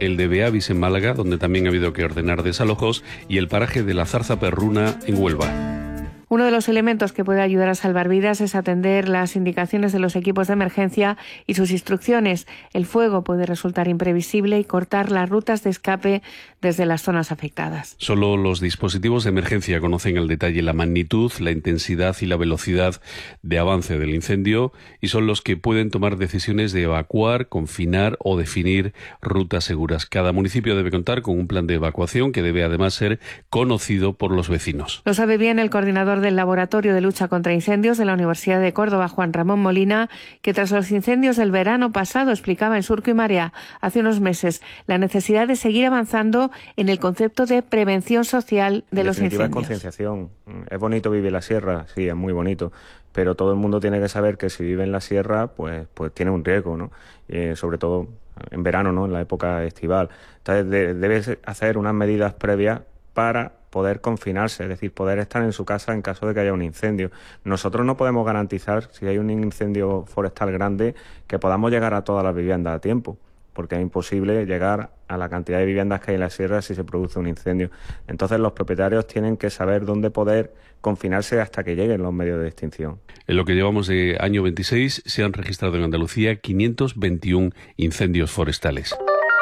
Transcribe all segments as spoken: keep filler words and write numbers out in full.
el de Beavis en Málaga, donde también ha habido que ordenar desalojos, y el paraje de la Zarza Perruna en Huelva. Uno de los elementos que puede ayudar a salvar vidas es atender las indicaciones de los equipos de emergencia y sus instrucciones. El fuego puede resultar imprevisible y cortar las rutas de escape desde las zonas afectadas. Solo los dispositivos de emergencia conocen al detalle la magnitud, la intensidad y la velocidad de avance del incendio, y son los que pueden tomar decisiones de evacuar, confinar o definir rutas seguras. Cada municipio debe contar con un plan de evacuación que debe además ser conocido por los vecinos. Lo sabe bien el coordinador del Laboratorio de Lucha contra Incendios de la Universidad de Córdoba, Juan Ramón Molina, que tras los incendios del verano pasado explicaba en Surco y Marea hace unos meses la necesidad de seguir avanzando en el concepto de prevención social de los incendios. Es concienciación. Es bonito vivir en la sierra, sí, es muy bonito, pero todo el mundo tiene que saber que si vive en la sierra, pues, pues tiene un riesgo, ¿no? Eh, sobre todo en verano, ¿no? En la época estival. Entonces de, debe hacer unas medidas previas para poder confinarse, es decir, poder estar en su casa en caso de que haya un incendio. Nosotros no podemos garantizar, si hay un incendio forestal grande, que podamos llegar a todas las viviendas a tiempo, porque es imposible llegar a la cantidad de viviendas que hay en la sierra si se produce un incendio. Entonces los propietarios tienen que saber dónde poder confinarse hasta que lleguen los medios de extinción. En lo que llevamos de año veintiséis se han registrado en Andalucía quinientos veintiún incendios forestales.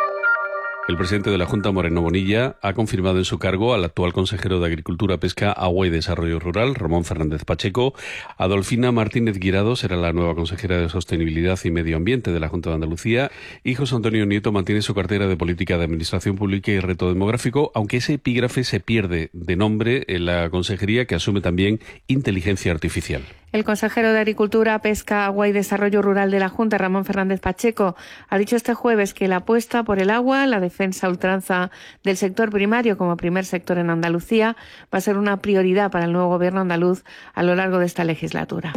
El presidente de la Junta, Moreno Bonilla, ha confirmado en su cargo al actual consejero de Agricultura, Pesca, Agua y Desarrollo Rural, Ramón Fernández Pacheco. Adolfina Martínez Guirado será la nueva consejera de Sostenibilidad y Medio Ambiente de la Junta de Andalucía, y José Antonio Nieto mantiene su cartera de Política de Administración Pública y Reto Demográfico, aunque ese epígrafe se pierde de nombre en la consejería, que asume también Inteligencia Artificial. El consejero de Agricultura, Pesca, Agua y Desarrollo Rural de la Junta, Ramón Fernández Pacheco, ha dicho este jueves que la apuesta por el agua, la defensa a ultranza del sector primario como primer sector en Andalucía, va a ser una prioridad para el nuevo gobierno andaluz a lo largo de esta legislatura.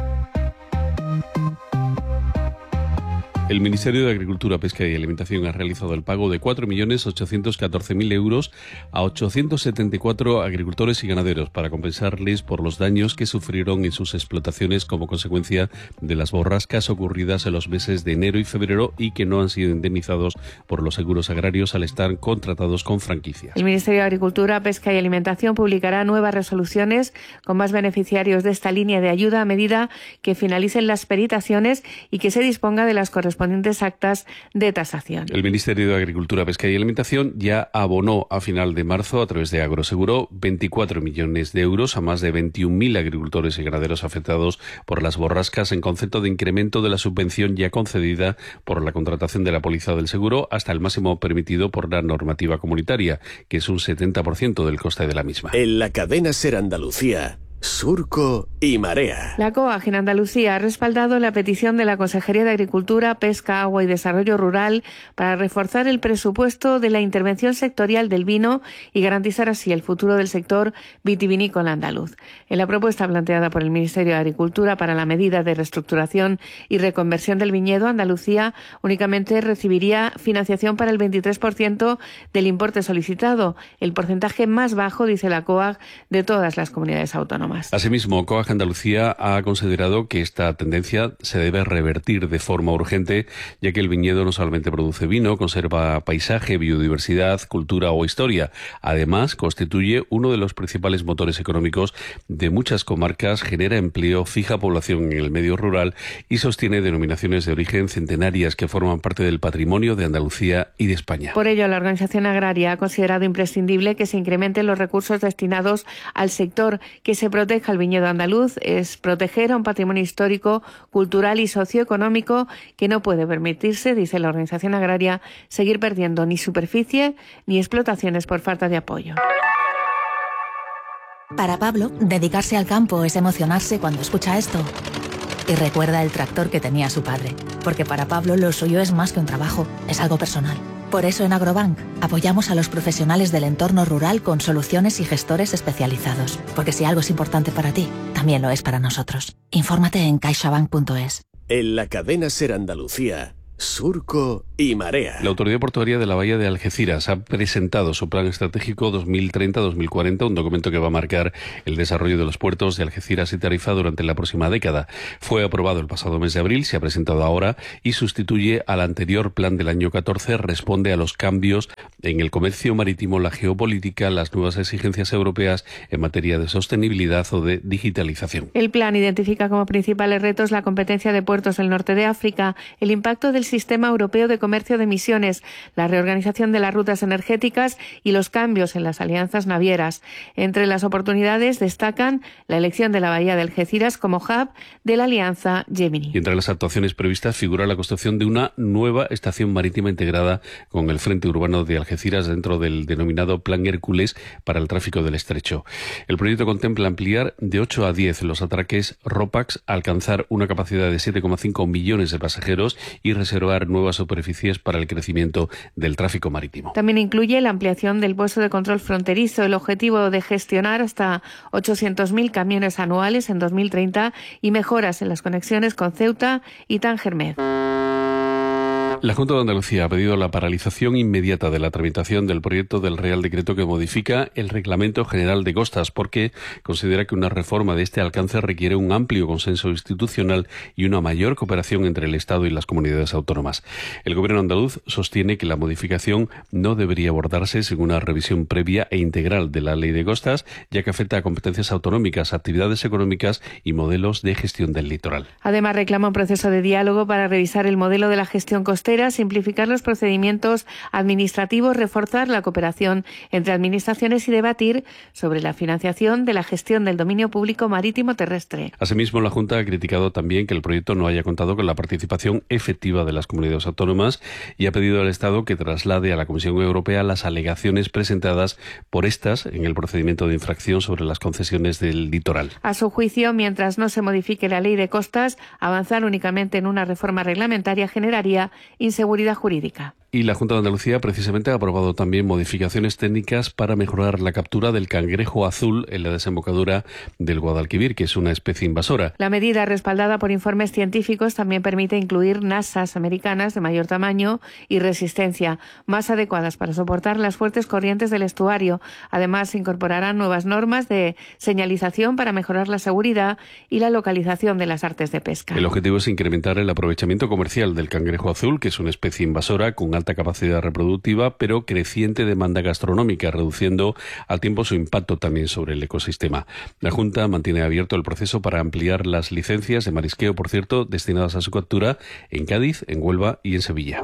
El Ministerio de Agricultura, Pesca y Alimentación ha realizado el pago de cuatro millones ochocientos catorce mil euros a ochocientos setenta y cuatro agricultores y ganaderos para compensarles por los daños que sufrieron en sus explotaciones como consecuencia de las borrascas ocurridas en los meses de enero y febrero y que no han sido indemnizados por los seguros agrarios al estar contratados con franquicias. El Ministerio de Agricultura, Pesca y Alimentación publicará nuevas resoluciones con más beneficiarios de esta línea de ayuda a medida que finalicen las peritaciones y que se disponga de las correspondientes correspondientes actas de tasación. El Ministerio de Agricultura, Pesca y Alimentación ya abonó a final de marzo, a través de Agroseguro, veinticuatro millones de euros a más de veintiún mil agricultores y ganaderos afectados por las borrascas, en concepto de incremento de la subvención ya concedida por la contratación de la póliza del seguro hasta el máximo permitido por la normativa comunitaria, que es un setenta por ciento del coste de la misma. En la cadena SER Andalucía, Surco y Marea. La COAG en Andalucía ha respaldado la petición de la Consejería de Agricultura, Pesca, Agua y Desarrollo Rural para reforzar el presupuesto de la intervención sectorial del vino y garantizar así el futuro del sector vitivinícola andaluz. En la propuesta planteada por el Ministerio de Agricultura para la medida de reestructuración y reconversión del viñedo, Andalucía únicamente recibiría financiación para el veintitrés por ciento del importe solicitado, el porcentaje más bajo, dice la COAG, de todas las comunidades autónomas. Asimismo, COAG Andalucía ha considerado que esta tendencia se debe revertir de forma urgente, ya que el viñedo no solamente produce vino, conserva paisaje, biodiversidad, cultura o historia. Además, constituye uno de los principales motores económicos de muchas comarcas, genera empleo, fija población en el medio rural y sostiene denominaciones de origen centenarias que forman parte del patrimonio de Andalucía y de España. Por ello, la organización agraria ha considerado imprescindible que se incrementen los recursos destinados al sector, que se proteja el viñedo andaluz, es proteger a un patrimonio histórico, cultural y socioeconómico que no puede permitirse, dice la organización agraria, seguir perdiendo ni superficie ni explotaciones por falta de apoyo. Para Pablo, dedicarse al campo es emocionarse cuando escucha esto. Y recuerda el tractor que tenía su padre, porque para Pablo lo suyo es más que un trabajo, es algo personal. Por eso en Agrobank apoyamos a los profesionales del entorno rural con soluciones y gestores especializados, porque si algo es importante para ti, también lo es para nosotros. Infórmate en caixabank punto es. En la cadena SER Andalucía, Surco y Marea. La Autoridad Portuaria de la Bahía de Algeciras ha presentado su Plan Estratégico dos mil treinta a dos mil cuarenta, un documento que va a marcar el desarrollo de los puertos de Algeciras y Tarifa durante la próxima década. Fue aprobado el pasado mes de abril, se ha presentado ahora y sustituye al anterior plan del año catorce, responde a los cambios en el comercio marítimo, la geopolítica, las nuevas exigencias europeas en materia de sostenibilidad o de digitalización. El plan identifica como principales retos la competencia de puertos del norte de África, el impacto del sistema europeo de comercio de emisiones, la reorganización de las rutas energéticas y los cambios en las alianzas navieras. Entre las oportunidades destacan la elección de la Bahía de Algeciras como hub de la alianza Gemini. Y entre las actuaciones previstas figura la construcción de una nueva estación marítima integrada con el Frente Urbano de Algeciras dentro del denominado Plan Hércules para el tráfico del estrecho. El proyecto contempla ampliar de ocho a diez los atraques RoPax, alcanzar una capacidad de siete coma cinco millones de pasajeros y reservar nuevas superficies para el crecimiento del tráfico marítimo. También incluye la ampliación del puesto de control fronterizo, el objetivo de gestionar hasta ochocientos mil camiones anuales en dos mil treinta y mejoras en las conexiones con Ceuta y Tánger-Med. La Junta de Andalucía ha pedido la paralización inmediata de la tramitación del proyecto del Real Decreto que modifica el Reglamento General de Costas porque considera que una reforma de este alcance requiere un amplio consenso institucional y una mayor cooperación entre el Estado y las comunidades autónomas. El Gobierno andaluz sostiene que la modificación no debería abordarse sin una revisión previa e integral de la Ley de Costas, ya que afecta a competencias autonómicas, actividades económicas y modelos de gestión del litoral. Además, reclama un proceso de diálogo para revisar el modelo de la gestión costera, simplificar los procedimientos administrativos, reforzar la cooperación entre administraciones y debatir sobre la financiación de la gestión del dominio público marítimo terrestre. Asimismo, la Junta ha criticado también que el proyecto no haya contado con la participación efectiva de las comunidades autónomas y ha pedido al Estado que traslade a la Comisión Europea las alegaciones presentadas por estas en el procedimiento de infracción sobre las concesiones del litoral. A su juicio, mientras no se modifique la Ley de Costas, avanzar únicamente en una reforma reglamentaria generaría inseguridad jurídica. Y la Junta de Andalucía precisamente ha aprobado también modificaciones técnicas para mejorar la captura del cangrejo azul en la desembocadura del Guadalquivir, que es una especie invasora. La medida, respaldada por informes científicos, también permite incluir nasas americanas de mayor tamaño y resistencia, más adecuadas para soportar las fuertes corrientes del estuario. Además, se incorporarán nuevas normas de señalización para mejorar la seguridad y la localización de las artes de pesca. El objetivo es incrementar el aprovechamiento comercial del cangrejo azul, que es una especie invasora con alta capacidad reproductiva, pero creciente demanda gastronómica, reduciendo al tiempo su impacto también sobre el ecosistema. La Junta mantiene abierto el proceso para ampliar las licencias de marisqueo, por cierto, destinadas a su captura en Cádiz, en Huelva y en Sevilla.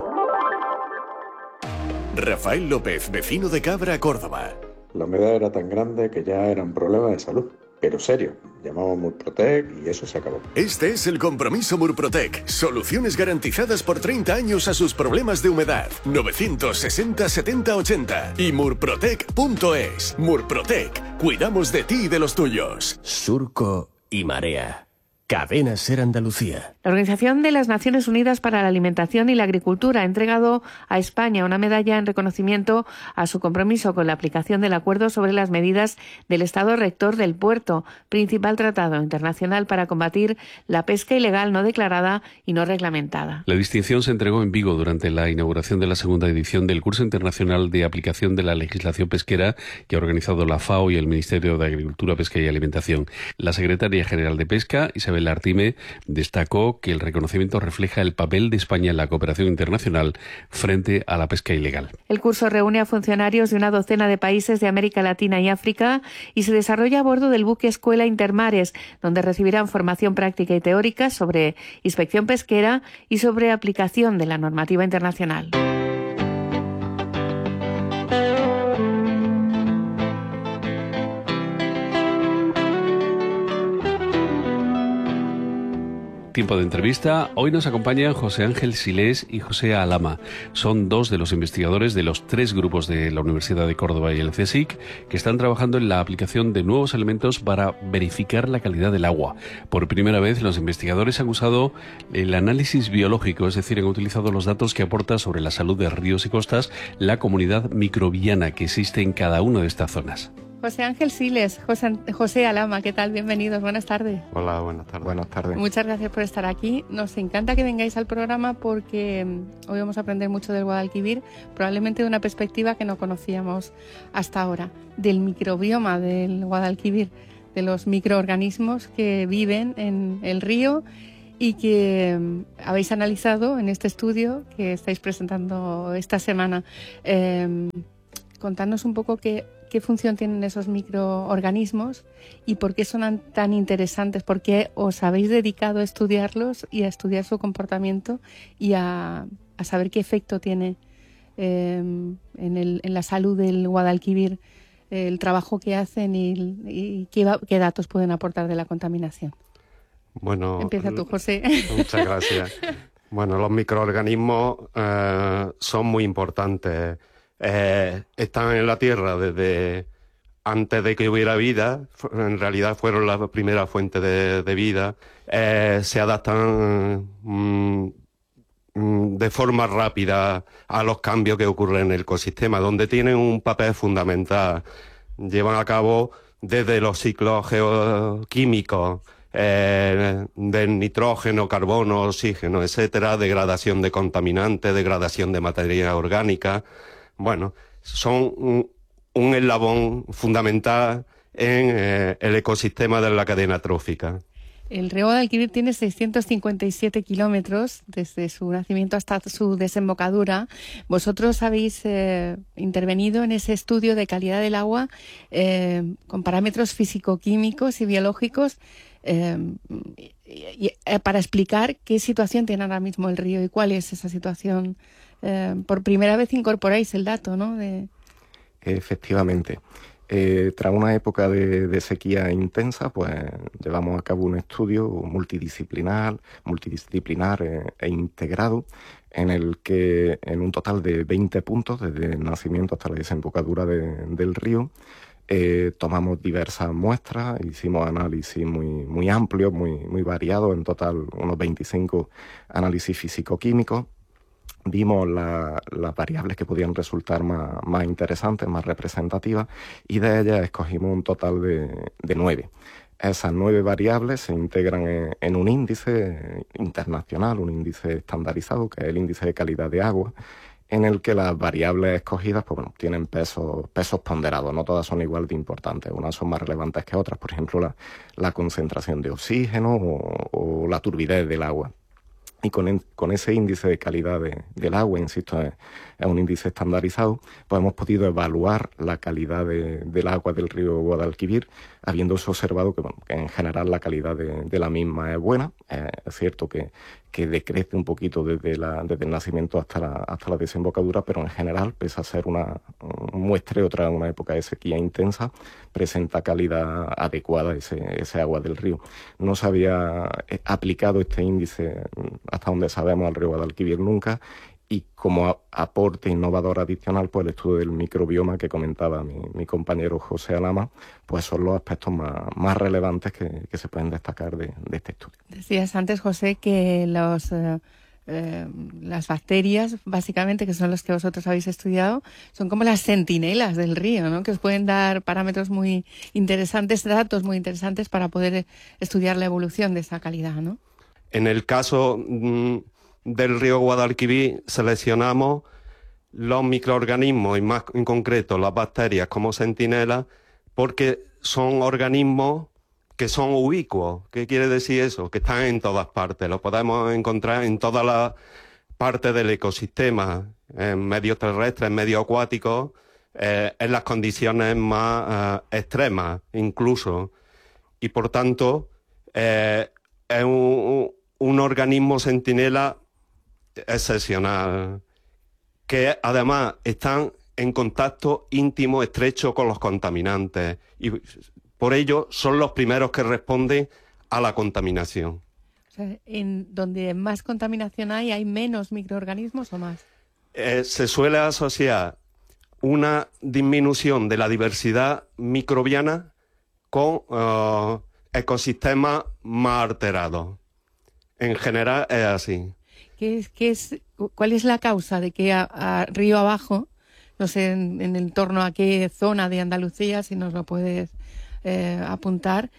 Rafael López, vecino de Cabra, Córdoba. La humedad era tan grande que ya era un problema de salud. Pero serio, llamamos Murprotec y eso se acabó. Este es el compromiso Murprotec. Soluciones garantizadas por treinta años a sus problemas de humedad. novecientos sesenta setenta ochenta y murprotec punto es. Murprotec. Cuidamos de ti y de los tuyos. Surco y Marea. Cadena Ser Andalucía. La Organización de las Naciones Unidas para la Alimentación y la Agricultura ha entregado a España una medalla en reconocimiento a su compromiso con la aplicación del acuerdo sobre las medidas del Estado rector del puerto, principal tratado internacional para combatir la pesca ilegal no declarada y no reglamentada. La distinción se entregó en Vigo durante la inauguración de la segunda edición del curso internacional de aplicación de la legislación pesquera que ha organizado la FAO y el Ministerio de Agricultura, Pesca y Alimentación. La secretaria general de Pesca, Isabel Artime, destacó que el reconocimiento refleja el papel de España en la cooperación internacional frente a la pesca ilegal. El curso reúne a funcionarios de una docena de países de América Latina y África y se desarrolla a bordo del buque Escuela Intermares, donde recibirán formación práctica y teórica sobre inspección pesquera y sobre aplicación de la normativa internacional. Tiempo de entrevista. Hoy nos acompañan José Ángel Silés y José Alama. Son dos de los investigadores de los tres grupos de la Universidad de Córdoba y el CSIC que están trabajando en la aplicación de nuevos elementos para verificar la calidad del agua. Por primera vez, los investigadores han usado el análisis biológico, es decir, han utilizado los datos que aporta sobre la salud de ríos y costas la comunidad microbiana que existe en cada una de estas zonas. José Ángel Siles, José, José Alama, ¿qué tal? Bienvenidos, buenas tardes. Hola, buenas tardes. Buenas tardes. Muchas gracias por estar aquí. Nos encanta que vengáis al programa porque hoy vamos a aprender mucho del Guadalquivir, probablemente de una perspectiva que no conocíamos hasta ahora, del microbioma del Guadalquivir, de los microorganismos que viven en el río y que habéis analizado en este estudio que estáis presentando esta semana. Eh, contadnos un poco qué, qué función tienen esos microorganismos y por qué son tan interesantes, por qué os habéis dedicado a estudiarlos y a estudiar su comportamiento y a, a saber qué efecto tiene eh, en, el, en la salud del Guadalquivir eh, el trabajo que hacen y, y qué, qué datos pueden aportar de la contaminación. Bueno, empieza tú, José. Muchas gracias. Bueno, los microorganismos eh, son muy importantes. Eh, están en la Tierra desde antes de que hubiera vida. En realidad fueron la primera fuente de, de vida. Eh, se adaptan mm, de forma rápida a los cambios que ocurren en el ecosistema, donde tienen un papel fundamental. Llevan a cabo desde los ciclos geoquímicos, Eh, del nitrógeno, carbono, oxígeno, etcétera, degradación de contaminantes, degradación de materia orgánica. Bueno, son un, un eslabón fundamental en eh, el ecosistema de la cadena trófica. El río Guadalquivir tiene seiscientos cincuenta y siete kilómetros desde su nacimiento hasta su desembocadura. Vosotros habéis eh, intervenido en ese estudio de calidad del agua eh, con parámetros físico-químicos y biológicos eh, y, y, para explicar qué situación tiene ahora mismo el río y cuál es esa situación. Eh, por primera vez incorporáis el dato, ¿no? De... Efectivamente. Eh, tras una época de, de sequía intensa, pues llevamos a cabo un estudio multidisciplinar, multidisciplinar e, e integrado, en el que en un total de veinte puntos, desde el nacimiento hasta la desembocadura de, del río, eh, tomamos diversas muestras, hicimos análisis muy, muy amplios, muy, muy variados, en total unos veinticinco análisis físico-químicos. Vimos la, las variables que podían resultar más, más interesantes, más representativas, y de ellas escogimos un total de, de nueve. Esas nueve variables se integran en, en un índice internacional, un índice estandarizado, que es el índice de calidad de agua, en el que las variables escogidas pues, bueno, tienen pesos, pesos ponderados, no todas son igual de importantes, unas son más relevantes que otras, por ejemplo la, la concentración de oxígeno o, o la turbidez del agua. Y con, el, con ese índice de calidad de, del agua, insisto, es, es un índice estandarizado, pues hemos podido evaluar la calidad de, del agua del río Guadalquivir, habiéndose observado que, bueno, que en general la calidad de, de la misma es buena. Eh, es cierto que, que decrece un poquito desde, la, desde el nacimiento hasta la, hasta la desembocadura, pero en general, pese a ser una, un muestreo tras una época de sequía intensa, presenta calidad adecuada ese, ese agua del río. No se había aplicado este índice, hasta donde sabemos, al río Guadalquivir nunca, y como a, aporte innovador adicional, pues el estudio del microbioma que comentaba mi, mi compañero José Alama, pues son los aspectos más, más relevantes que, que se pueden destacar de, de este estudio. Decías antes, José, que los, eh, eh, las bacterias, básicamente, que son las que vosotros habéis estudiado, son como las centinelas del río, ¿no? Que os pueden dar parámetros muy interesantes, datos muy interesantes para poder estudiar la evolución de esa calidad, ¿no? En el caso mmm, del río Guadalquivir seleccionamos los microorganismos y más en concreto las bacterias como centinelas porque son organismos que son ubicuos. ¿Qué quiere decir eso? Que están en todas partes, los podemos encontrar en todas las partes del ecosistema, en medios terrestres, en medios acuáticos, eh, en las condiciones más eh, extremas incluso. Y por tanto eh, es un, un organismo centinela excepcional, que además están en contacto íntimo, estrecho con los contaminantes y por ello son los primeros que responden a la contaminación. O sea, en donde más contaminación hay, ¿hay menos microorganismos o más? Eh, se suele asociar una disminución de la diversidad microbiana con uh, ecosistemas más alterados. En general es así. ¿Qué es, qué es, ¿Cuál es la causa de que a, a río abajo no sé en, en el torno a qué zona de Andalucía, si nos lo puedes eh, apuntar.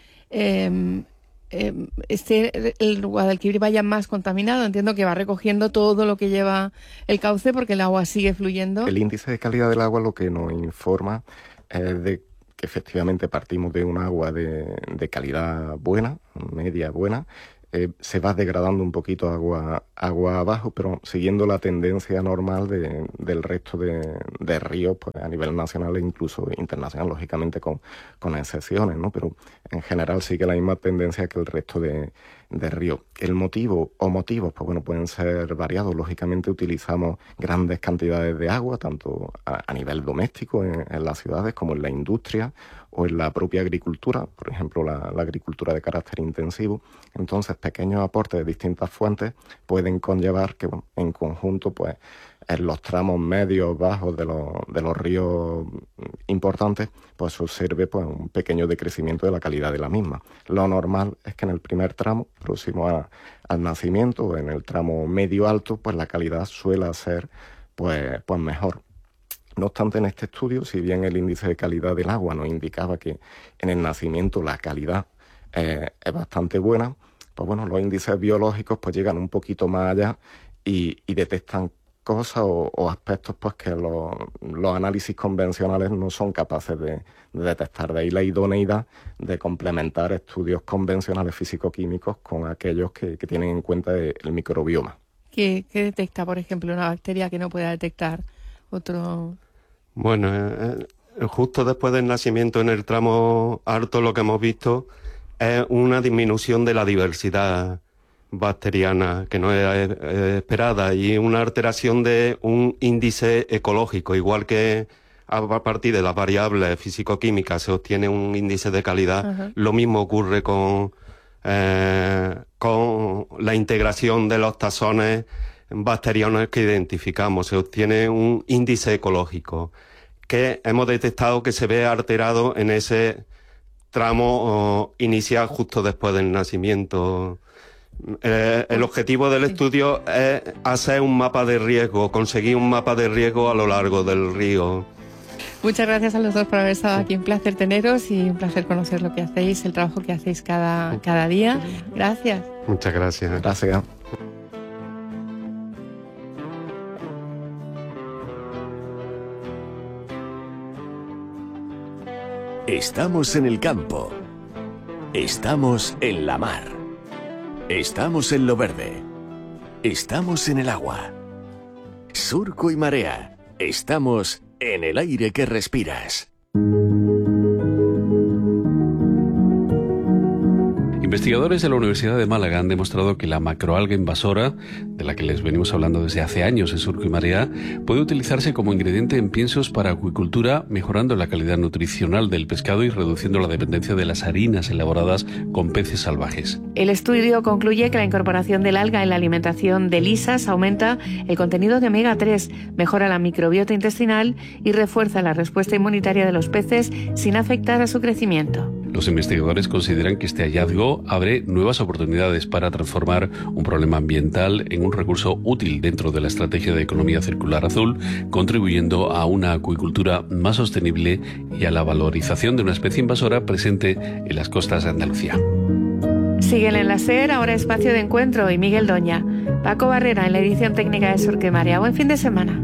Eh, eh, este, el Guadalquivir vaya más contaminado, entiendo que va recogiendo todo lo que lleva el cauce porque el agua sigue fluyendo. El índice de calidad del agua lo que nos informa es de que efectivamente partimos de un agua de, de calidad buena, media buena, eh, se va degradando un poquito agua, agua abajo, pero siguiendo la tendencia normal de, del resto de, de ríos pues, a nivel nacional e incluso internacional, lógicamente con, con excepciones, ¿no? Pero en general sigue la misma tendencia que el resto de, de ríos. El motivo o motivos, pues bueno, pueden ser variados. Lógicamente utilizamos grandes cantidades de agua, tanto a, a nivel doméstico en, en las ciudades como en la industria o en la propia agricultura, por ejemplo la, la agricultura de carácter intensivo. Entonces pequeños aportes de distintas fuentes pueden conllevar que bueno, en conjunto pues en los tramos medios, bajos de los, de los ríos importantes, pues se observe pues, un pequeño decrecimiento de la calidad de la misma. Lo normal es que en el primer tramo, próximo a, al nacimiento, en el tramo medio-alto, pues la calidad suele ser pues, pues mejor. No obstante, en este estudio, si bien el índice de calidad del agua nos indicaba que en el nacimiento la calidad eh, es bastante buena, pues bueno, los índices biológicos pues llegan un poquito más allá y, y detectan cosas o, o aspectos pues que los, los análisis convencionales no son capaces de, de detectar. De ahí la idoneidad de complementar estudios convencionales físico-químicos con aquellos que, que tienen en cuenta el microbioma. ¿Qué, qué detecta, por ejemplo, una bacteria que no pueda detectar otro? Bueno, eh, justo después del nacimiento en el tramo alto lo que hemos visto es una disminución de la diversidad bacteriana que no es eh, esperada y una alteración de un índice ecológico, igual que a partir de las variables físico-químicas se obtiene un índice de calidad. Ajá. Lo mismo ocurre con, eh, con la integración de los taxones bacterianos que identificamos, se obtiene un índice ecológico que hemos detectado que se ve alterado en ese tramo oh, inicial justo después del nacimiento. Eh, el objetivo del estudio es hacer un mapa de riesgo, conseguir un mapa de riesgo a lo largo del río. Muchas gracias a los dos por haber estado aquí. Un placer teneros y un placer conocer lo que hacéis, el trabajo que hacéis cada, cada día. Gracias. Muchas gracias. Gracias. Estamos en el campo. Estamos en la mar. Estamos en lo verde. Estamos en el agua. Surco y marea. Estamos en el aire que respiras. Investigadores de la Universidad de Málaga han demostrado que la macroalga invasora, de la que les venimos hablando desde hace años en Surco y Marea, puede utilizarse como ingrediente en piensos para acuicultura, mejorando la calidad nutricional del pescado y reduciendo la dependencia de las harinas elaboradas con peces salvajes. El estudio concluye que la incorporación del alga en la alimentación de lisas aumenta el contenido de omega tres, mejora la microbiota intestinal y refuerza la respuesta inmunitaria de los peces sin afectar a su crecimiento. Los investigadores consideran que este hallazgo abre nuevas oportunidades para transformar un problema ambiental en un recurso útil dentro de la estrategia de economía circular azul, contribuyendo a una acuicultura más sostenible y a la valorización de una especie invasora presente en las costas de Andalucía. Siguen en la SER, ahora Espacio de Encuentro y Miguel Doña. Paco Barrera en la edición técnica de Surco y Marea. Buen fin de semana.